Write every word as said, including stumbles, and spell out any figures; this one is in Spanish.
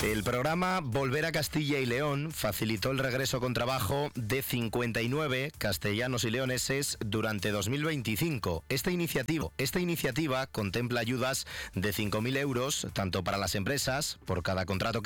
El programa Volver a Castilla y León facilitó el regreso con trabajo de cincuenta y nueve castellanos y leoneses durante dos mil veinticinco. Esta iniciativa, esta iniciativa contempla ayudas de cinco mil euros tanto para las empresas por cada contrato que